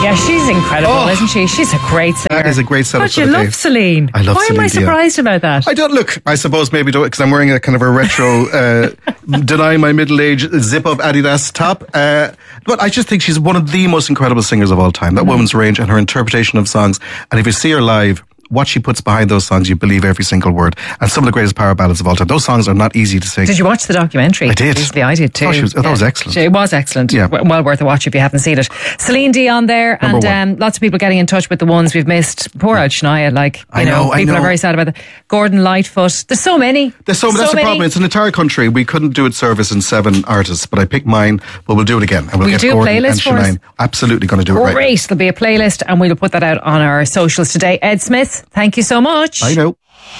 Yeah, she's incredible, isn't she? She's a great singer. That is a great setup. But you love Celine. I love Why Celine. am I surprised about that? I don't look. I suppose maybe because I'm wearing a kind of a retro, deny my middle age zip up Adidas top. But I just think she's one of the most incredible singers of all time. That woman's range and her interpretation of songs. And if you see her live, what she puts behind those songs, you believe every single word. And some of the greatest power ballads of all time. Those songs are not easy to sing. Did you watch the documentary? I did. Basically, I did too. I thought it was excellent. It was excellent. Yeah. Well worth a watch if you haven't seen it. Celine Dion there, Number and lots of people getting in touch with the ones we've missed. Poor old Shania, I know. People are very sad about that. Gordon Lightfoot. There's so many. That's the problem. It's an entire country. We couldn't do it service in 7 artists, but I picked mine, but we'll do it again. And we'll get do Gordon a playlist and for us? Shania. Absolutely going to do it right. Great. There'll be a playlist and we'll put that out on our socials today. Ed Smith, thank you so much. I know.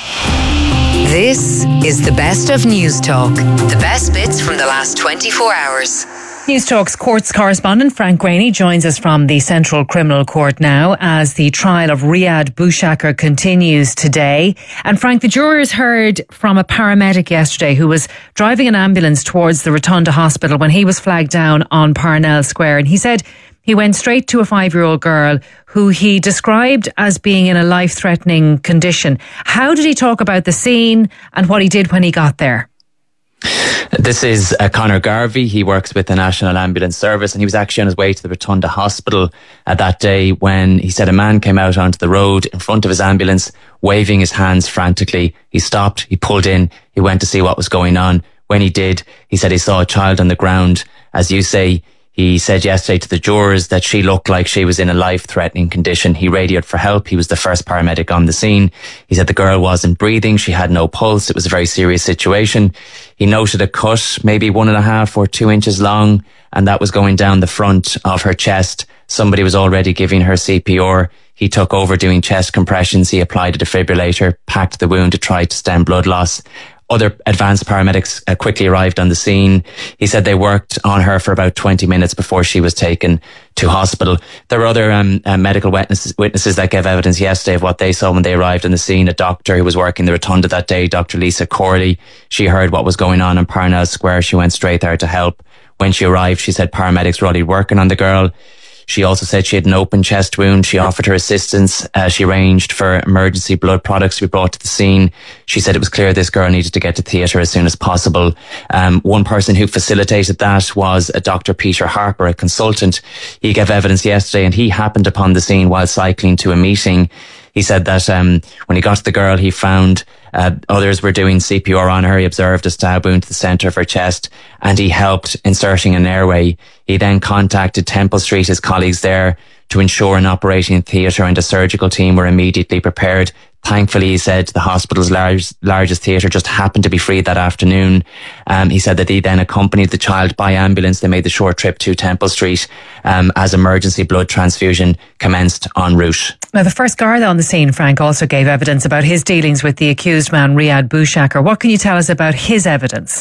This is the best of News Talk. The best bits from the last 24 hours. News Talk's courts correspondent Frank Graney joins us from the Central Criminal Court now as the trial of Riyad Bouchaker continues today. And Frank, the jurors heard from a paramedic yesterday who was driving an ambulance towards the Rotunda Hospital when he was flagged down on Parnell Square. And he said he went straight to a 5-year-old girl who he described as being in a life-threatening condition. How did he talk about the scene and what he did when he got there? This is Conor Garvey. He works with the National Ambulance Service, and he was actually on his way to the Rotunda Hospital that day when he said a man came out onto the road in front of his ambulance, waving his hands frantically. He stopped, he pulled in, he went to see what was going on. When he did, he said he saw a child on the ground. As you say, he said yesterday to the jurors that she looked like she was in a life-threatening condition. He radioed for help. He was the first paramedic on the scene. He said the girl wasn't breathing. She had no pulse. It was a very serious situation. He noted a cut, maybe 1.5 or 2 inches long, and that was going down the front of her chest. Somebody was already giving her CPR. He took over doing chest compressions. He applied a defibrillator, packed the wound to try to stem blood loss. Other advanced paramedics quickly arrived on the scene. He said they worked on her for about 20 minutes before she was taken to hospital. There were other medical witnesses that gave evidence yesterday of what they saw when they arrived on the scene. A doctor who was working the Rotunda that day, Dr. Lisa Corley, she heard what was going on Parnell Square. She went straight there to help. When she arrived, she said paramedics were already working on the girl. She also said she had an open chest wound. She offered her assistance. She arranged for emergency blood products to be brought to the scene. She said it was clear this girl needed to get to theatre as soon as possible. One person who facilitated that was a Dr. Peter Harper, a consultant. He gave evidence yesterday and he happened upon the scene while cycling to a meeting. He said that when he got to the girl, he found others were doing CPR on her. He observed a stab wound to the centre of her chest and he helped inserting an airway. He then contacted Temple Street, his colleagues there, to ensure an operating theatre and a surgical team were immediately prepared. Thankfully, he said the hospital's largest theatre just happened to be free that afternoon. He said that he then accompanied the child by ambulance. They made the short trip to Temple Street as emergency blood transfusion commenced en route. Now, the first guard on the scene, Frank, also gave evidence about his dealings with the accused man, Riyad Bouchaker. What can you tell us about his evidence?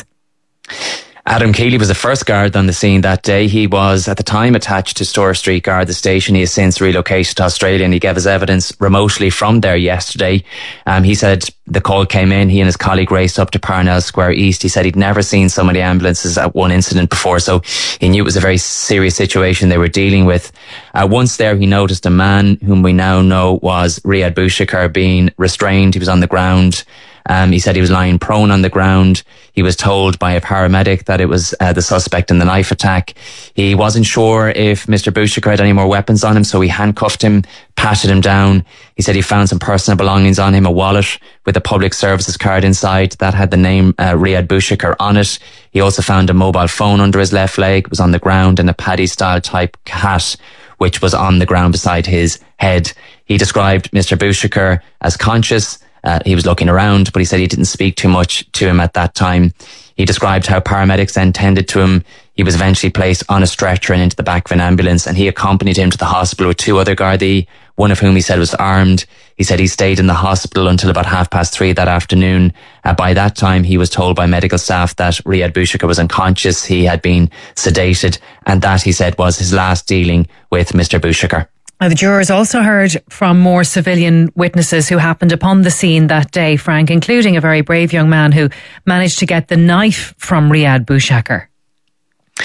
Adam Keeley was the first guard on the scene that day. He was at the time attached to Store Street Guard, the station. He has since relocated to Australia and he gave his evidence remotely from there yesterday. He said the call came in, he and his colleague raced up to Parnell Square East. He said he'd never seen so many ambulances at one incident before, so he knew it was a very serious situation they were dealing with. Once there, he noticed a man whom we now know was Riyad Bouchaker being restrained. He was on the ground. He said he was lying prone on the ground. He was told by a paramedic that it was the suspect in the knife attack. He wasn't sure if Mr. Bouchaker had any more weapons on him, so he handcuffed him, patted him down. He said he found some personal belongings on him, a wallet with a public services card inside that had the name Riyad Bouchaker on it. He also found a mobile phone under his left leg, it was on the ground, and a Paddy-style type hat, which was on the ground beside his head. He described Mr. Bouchaker as conscious. He was looking around, but he said he didn't speak too much to him at that time. He described how paramedics then tended to him. He was eventually placed on a stretcher and into the back of an ambulance, and he accompanied him to the hospital with 2 other Gardaí, one of whom he said was armed. He said he stayed in the hospital until about 3:30 that afternoon. By that time, he was told by medical staff that Riyad Bouchaker was unconscious. He had been sedated, and that, he said, was his last dealing with Mr. Bouchaker. Now, the jurors also heard from more civilian witnesses who happened upon the scene that day, Frank, including a very brave young man who managed to get the knife from Riyad Bouchaker.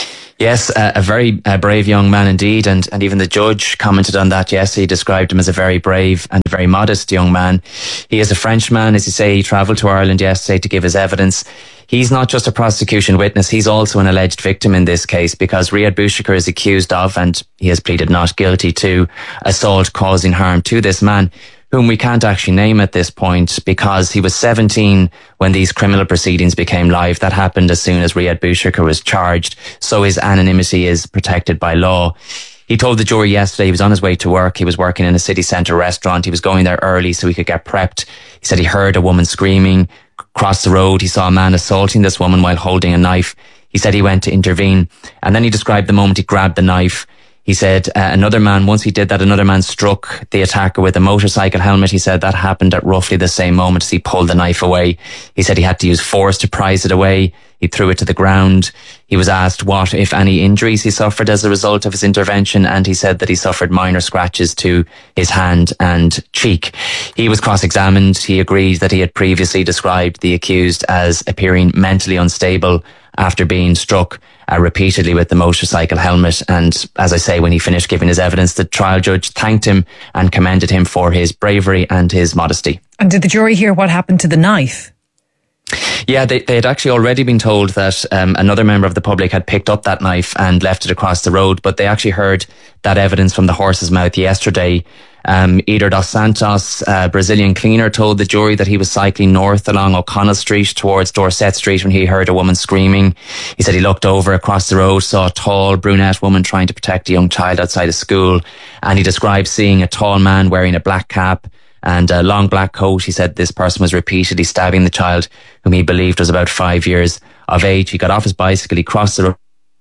Yes, a very brave young man indeed, and even the judge commented on that yesterday. He described him as a very brave and very modest young man. He is a Frenchman, as you say. He travelled to Ireland yesterday to give his evidence. He's not just a prosecution witness, he's also an alleged victim in this case, because Riyad Bouchakar is accused of, and he has pleaded not guilty to, assault causing harm to this man, whom we can't actually name at this point because he was 17 when these criminal proceedings became live. That happened as soon as Riyad Bouchakar was charged, so his anonymity is protected by law. He told the jury yesterday he was on his way to work. He was working in a city centre restaurant. He was going there early so he could get prepped. He said he heard a woman screaming across the road. He saw a man assaulting this woman while holding a knife. He said he went to intervene, and then he described the moment he grabbed the knife. He said once he did that, another man struck the attacker with a motorcycle helmet. He said that happened at roughly the same moment as he pulled the knife away. He said he had to use force to prise it away. He threw it to the ground. He was asked what, if any, injuries he suffered as a result of his intervention, and he said that he suffered minor scratches to his hand and cheek. He was cross-examined. He agreed that he had previously described the accused as appearing mentally unstable after being struck repeatedly with the motorcycle helmet. And as I say, when he finished giving his evidence, the trial judge thanked him and commended him for his bravery and his modesty. And did the jury hear what happened to the knife? Yeah, they had actually already been told that another member of the public had picked up that knife and left it across the road, but they actually heard that evidence from the horse's mouth yesterday. Eder dos Santos, a Brazilian cleaner, told the jury that he was cycling north along O'Connell Street towards Dorset Street when he heard a woman screaming. He said he looked over across the road, saw a tall brunette woman trying to protect a young child outside of school, and he described seeing a tall man wearing a black cap and a long black coat. He said this person was repeatedly stabbing the child, whom he believed was about 5 years of age. He got off his bicycle, he crossed the road.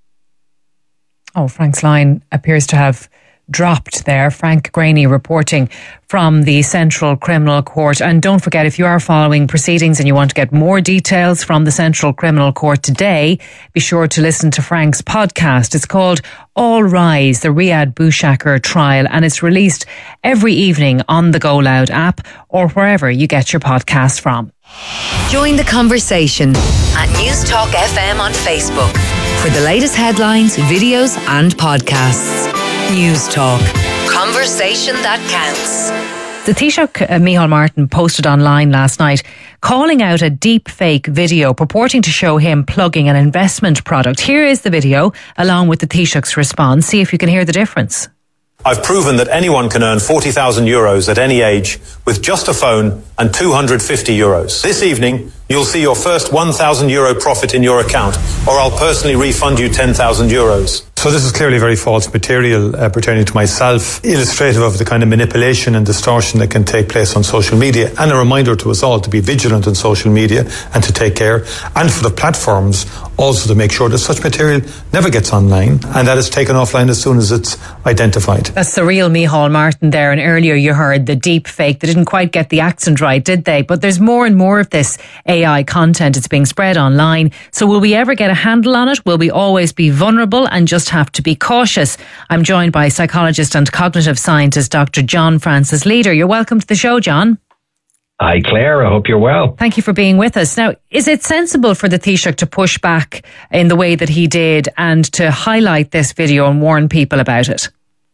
Oh, Frank's line appears to have dropped there. Frank Graney reporting from the Central Criminal Court. And don't forget, if you are following proceedings and you want to get more details from the Central Criminal Court today, be sure to listen to Frank's podcast. It's called All Rise, the Riyad Bouchakar trial, and it's released every evening on the Go Loud app or wherever you get your podcasts from. Join the conversation at News Talk FM on Facebook for the latest headlines, videos and podcasts. News Talk. Conversation that counts. The Taoiseach Micheál Martin posted online last night calling out a deep fake video purporting to show him plugging an investment product. Here is the video along with the Taoiseach's response. See if you can hear the difference. I've proven that anyone can earn 40,000 euros at any age with just a phone and 250 euros. This evening, you'll see your first 1,000 euro profit in your account, or I'll personally refund you 10,000 euros. So this is clearly very false material pertaining to myself, illustrative of the kind of manipulation and distortion that can take place on social media, and a reminder to us all to be vigilant on social media and to take care, and for the platforms also to make sure that such material never gets online and that it's taken offline as soon as it's identified. That's the real Micheál Martin there, and earlier you heard the deep fake. They didn't quite get the accent right, did they? But there's more and more of this AI content. It's being spread online. So will we ever get a handle on it? Will we always be vulnerable and just have to be cautious? I'm joined by psychologist and cognitive scientist Dr. John Francis Leader. You're welcome to the show, John. Hi, Claire. I hope you're well. Thank you for being with us. Now, is it sensible for the Taoiseach to push back in the way that he did and to highlight this video and warn people about it?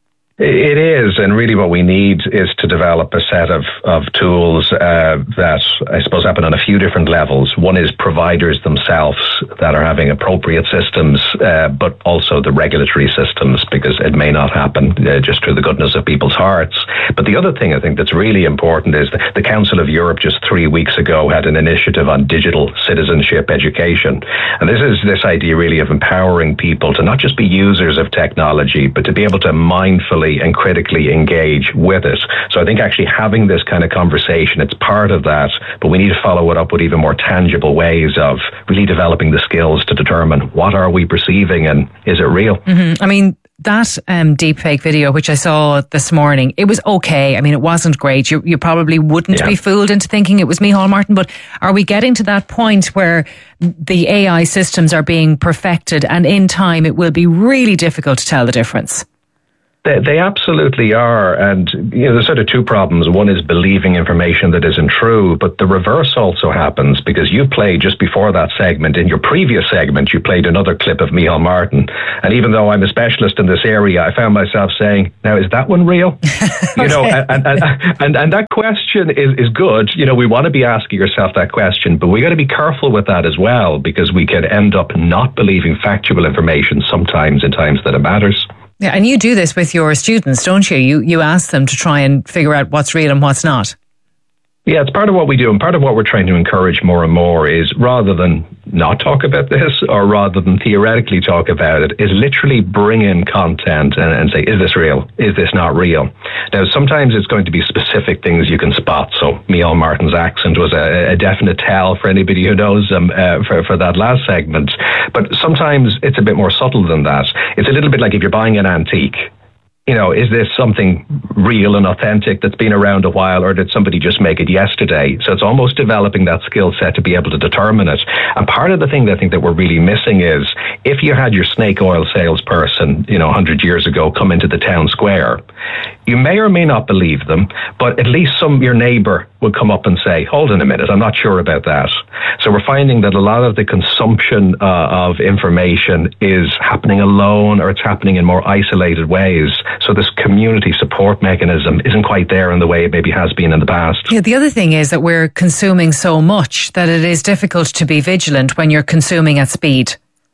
It is, and really what we need is to develop a set of tools that I suppose happen on a few different levels. One is providers themselves that are having appropriate systems, but also the regulatory systems, because it may not happen just through the goodness of people's hearts. But the other thing I think that's really important is the Council of Europe just 3 weeks ago had an initiative on digital citizenship education. And this is this idea really of empowering people to not just be users of technology, but to be able to mindfully and critically engage with it. So I think actually having this kind of conversation, it's part of that, but we need to follow it up with even more tangible ways of really developing the skills to determine what are we perceiving and is it real? Mm-hmm. I mean, that deepfake video, which I saw this morning, it was okay. I mean, it wasn't great. You probably wouldn't be fooled into thinking it was Micheál Martin, but are we getting to that point where the AI systems are being perfected and in time it will be really difficult to tell the difference? They absolutely are. And, there's sort of two problems. One is believing information that isn't true, but the reverse also happens, because you played just before that segment, in your previous segment, you played another clip of Micheál Martin. And even though I'm a specialist in this area, I found myself saying, now, is that one real? And that question is good. We want to be asking yourself that question, but we got to be careful with that as well, because we can end up not believing factual information sometimes in times that it matters. Yeah, and you do this with your students, don't you? You ask them to try and figure out what's real and what's not. Yeah, it's part of what we do, and part of what we're trying to encourage more and more is, rather than not talk about this, or rather than theoretically talk about it, is literally bring in content and say, is this real? Is this not real? Now, sometimes it's going to be specific things you can spot. So Micheál Martin's accent was a definite tell for anybody who knows him for that last segment. But sometimes it's a bit more subtle than that. It's a little bit like if you're buying an antique. Is this something real and authentic that's been around a while, or did somebody just make it yesterday? So it's almost developing that skill set to be able to determine it. And part of the thing that I think that we're really missing is, if you had your snake oil salesperson, 100 years ago come into the town square, you may or may not believe them, but at least your neighbour would come up and say, hold on a minute, I'm not sure about that. So we're finding that a lot of the consumption of information is happening alone, or it's happening in more isolated ways. So this community support mechanism isn't quite there in the way it maybe has been in the past. Yeah, the other thing is that we're consuming so much that it is difficult to be vigilant when you're consuming at speed.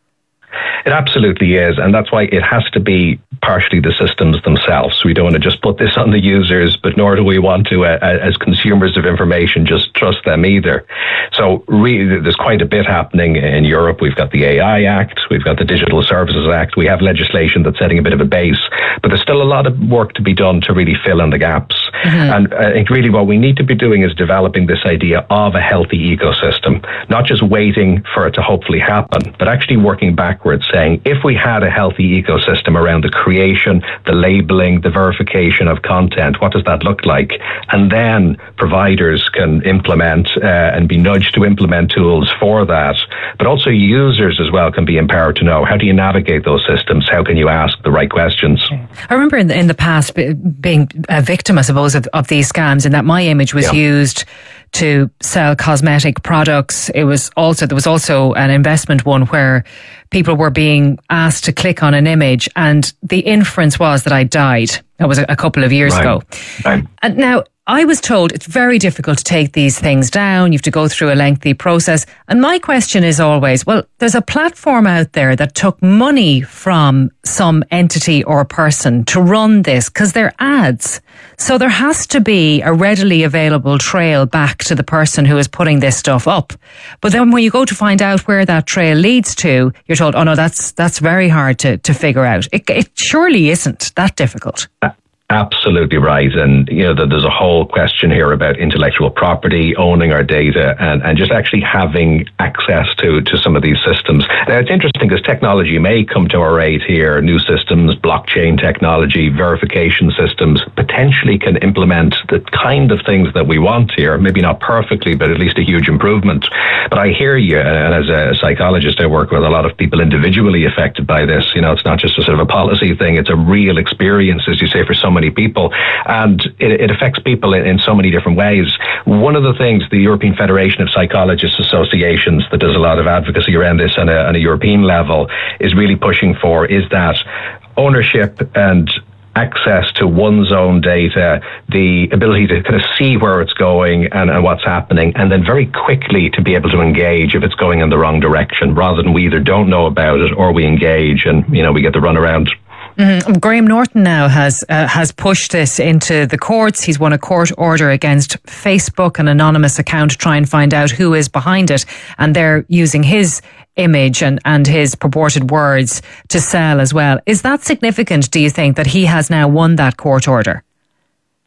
It absolutely is, and that's why it has to be partially the systems themselves. We don't want to just put this on the users, but nor do we want to, as consumers of information, just trust them either. So really, there's quite a bit happening in Europe. We've got the AI Act, we've got the Digital Services Act, we have legislation that's setting a bit of a base, but there's still a lot of work to be done to really fill in the gaps. And I think really what we need to be doing is developing this idea of a healthy ecosystem, not just waiting for it to hopefully happen, but actually working backwards, saying, if we had a healthy ecosystem around the creation, the labeling, the verification of content, what does that look like? And then providers can implement and be nudged to implement tools for that. But also users as well can be empowered to know, how do you navigate those systems? How can you ask the right questions? I remember in the past being a victim, I suppose, of these scams, and that my image was used to sell cosmetic products. There was also an investment one where people were being asked to click on an image, and the inference was that I died. That was a couple of years ago. Right. And now, I was told it's very difficult to take these things down. You have to go through a lengthy process. And my question is always, well, there's a platform out there that took money from some entity or person to run this, because they're ads. So there has to be a readily available trail back to the person who is putting this stuff up. But then when you go to find out where that trail leads to, you're told, oh no, that's very hard to figure out. It surely isn't that difficult. Absolutely right. And, there's a whole question here about intellectual property, owning our data, and just actually having access to some of these systems. Now, it's interesting because technology may come to our aid here. New systems, blockchain technology, verification systems potentially can implement the kind of things that we want here. Maybe not perfectly, but at least a huge improvement. But I hear you. And as a psychologist, I work with a lot of people individually affected by this. It's not just a sort of a policy thing. It's a real experience, as you say, for so many people, and it affects people in so many different ways. One of the things the European Federation of Psychologists Associations, that does a lot of advocacy around this on a European level, is really pushing for, is that ownership and access to one's own data, the ability to kind of see where it's going and what's happening, and then very quickly to be able to engage if it's going in the wrong direction, rather than we either don't know about it or we engage and we get the runaround. Mm-hmm. Graham Norton now has pushed this into the courts. He's won a court order against Facebook, an anonymous account, to try and find out who is behind it. And they're using his image and his purported words to sell as well. Is that significant, do you think, that he has now won that court order?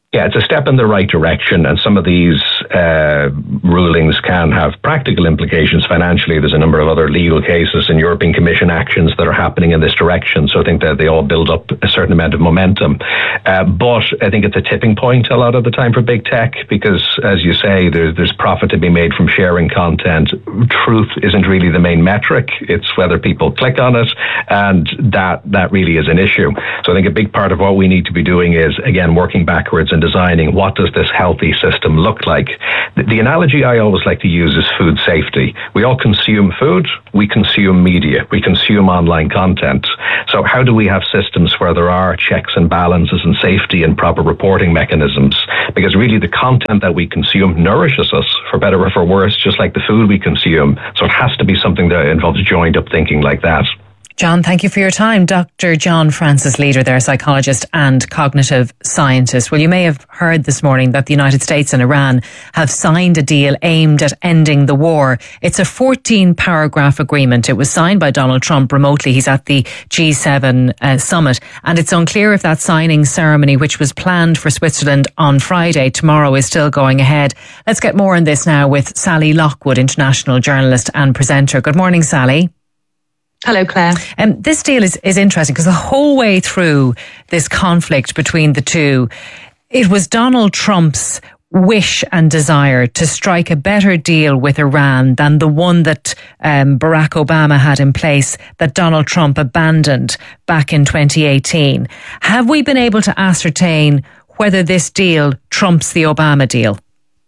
Yeah, it's a step in the right direction, and some of these rulings can have practical implications financially. There's a number of other legal cases and European Commission actions that are happening in this direction, so I think that they all build up a certain amount of momentum. But I think it's a tipping point a lot of the time for big tech, because, as you say, there's profit to be made from sharing content. Truth isn't really the main metric. It's whether people click on it, and that really is an issue. So I think a big part of what we need to be doing is, again, working backwards and designing what does this healthy system look like. The analogy I always like to use is food safety. We all consume food, we consume media, we consume online content. So how do we have systems where there are checks and balances and safety and proper reporting mechanisms? Because really the content that we consume nourishes us, for better or for worse, just like the food we consume. So it has to be something that involves joined up thinking like that. John, thank you for your time. Dr. John Francis Leader there, psychologist and cognitive scientist. Well, you may have heard this morning that the United States and Iran have signed a deal aimed at ending the war. It's a 14-paragraph agreement. It was signed by Donald Trump remotely. He's at the G7 summit. And it's unclear if that signing ceremony, which was planned for Switzerland on Friday, tomorrow, is still going ahead. Let's get more on this now with Sally Lockwood, international journalist and presenter. Good morning, Sally. Hello, Claire. This deal is interesting because the whole way through this conflict between the two, it was Donald Trump's wish and desire to strike a better deal with Iran than the one that Barack Obama had in place, that Donald Trump abandoned back in 2018. Have we been able to ascertain whether this deal trumps the Obama deal?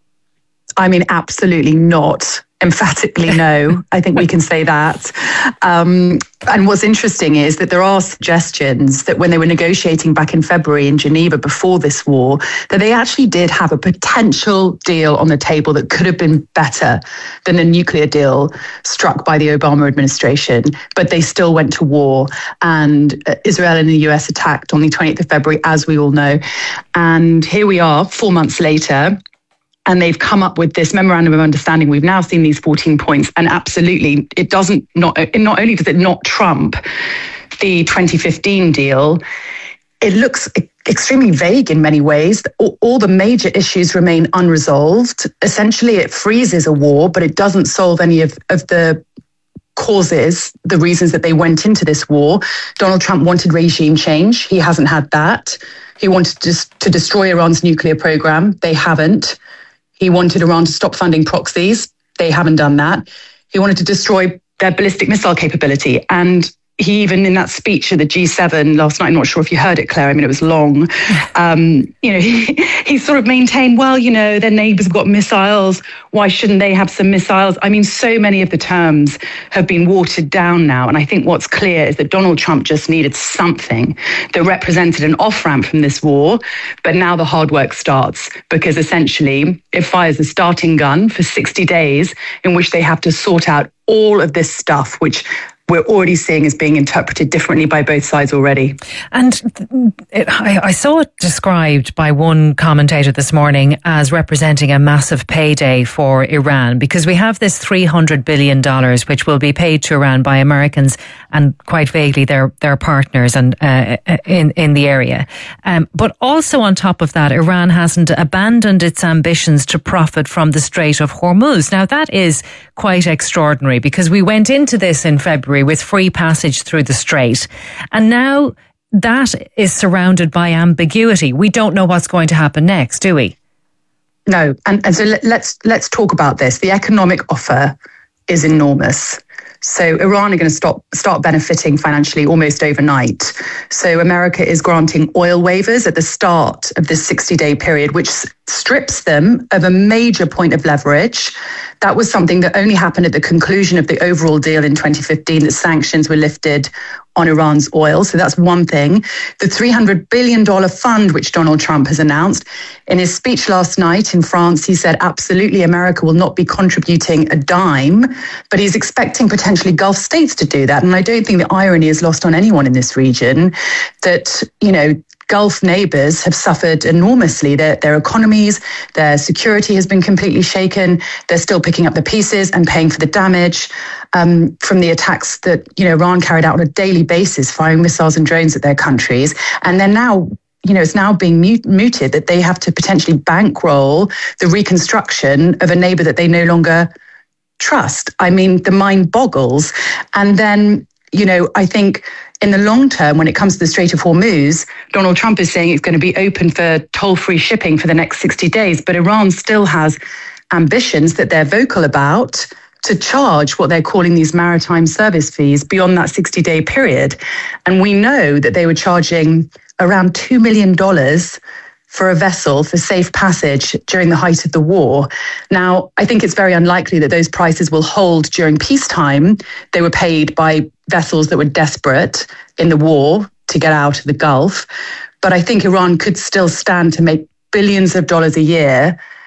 I mean, absolutely not. Emphatically no. I think we can say that. And what's interesting is that there are suggestions that when they were negotiating back in February in Geneva before this war, that they actually did have a potential deal on the table that could have been better than the nuclear deal struck by the Obama administration. But they still went to war, and Israel and the US attacked on the 20th of February, as we all know. And here we are 4 months later, and they've come up with this memorandum of understanding. We've now seen these 14 points, and absolutely, it not only does it not trump the 2015 deal, it looks extremely vague in many ways. All the major issues remain unresolved. Essentially, it freezes a war, but it doesn't solve any of the causes, the reasons that they went into this war. Donald Trump wanted regime change. He hasn't had that. He wanted to destroy Iran's nuclear program. They haven't. He wanted Iran to stop funding proxies. They haven't done that. He wanted to destroy their ballistic missile capability. And he even, in that speech at the G7 last night, I'm not sure if you heard it, Claire, I mean, it was long, he sort of maintained, well, their neighbours have got missiles. Why shouldn't they have some missiles? I mean, so many of the terms have been watered down now. And I think what's clear is that Donald Trump just needed something that represented an off-ramp from this war. But now the hard work starts, because essentially it fires a starting gun for 60 days in which they have to sort out all of this stuff, which we're already seeing is being interpreted differently by both sides already. And I saw it described by one commentator this morning as representing a massive payday for Iran, because we have this $300 billion which will be paid to Iran by Americans and quite vaguely their partners and in the area. But also on top of that, Iran hasn't abandoned its ambitions to profit from the Strait of Hormuz. Now that is quite extraordinary, because we went into this in February with free passage through the strait, and now that is surrounded by ambiguity. We don't know what's going to happen next, do we? No, and so let's talk about this. The economic offer is enormous. So Iran are going to start benefiting financially almost overnight. So America is granting oil waivers at the start of this 60-day period, which strips them of a major point of leverage. That was something that only happened at the conclusion of the overall deal in 2015, that sanctions were lifted on Iran's oil. So that's one thing. The $300 billion fund, which Donald Trump has announced, in his speech last night in France, he said, absolutely, America will not be contributing a dime, but he's expecting potentially Gulf states to do that. And I don't think the irony is lost on anyone in this region that, Gulf neighbours have suffered enormously. Their economies, their security has been completely shaken. They're still picking up the pieces and paying for the damage from the attacks that Iran carried out on a daily basis, firing missiles and drones at their countries. And they're now it's now being mooted that they have to potentially bankroll the reconstruction of a neighbor that they no longer trust. I mean, the mind boggles. And then, I think in the long term, when it comes to the Strait of Hormuz, Donald Trump is saying it's going to be open for toll-free shipping for the next 60 days. But Iran still has ambitions that they're vocal about to charge what they're calling these maritime service fees beyond that 60-day period. And we know that they were charging around $2 million for a vessel for safe passage during the height of the war. Now, I think it's very unlikely that those prices will hold during peacetime. They were paid by vessels that were desperate in the war to get out of the Gulf. But I think Iran could still stand to make billions of dollars a year